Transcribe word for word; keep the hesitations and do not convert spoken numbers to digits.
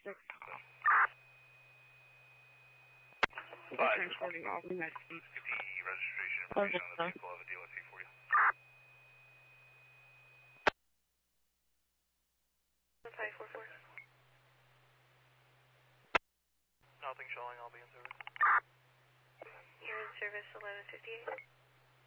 six. We're transporting all the next. Get the registration information on the vehicle. I'll have a D O T for you. five four four. Nothing showing. I'll be in service. You're in service eleven fifty-eight.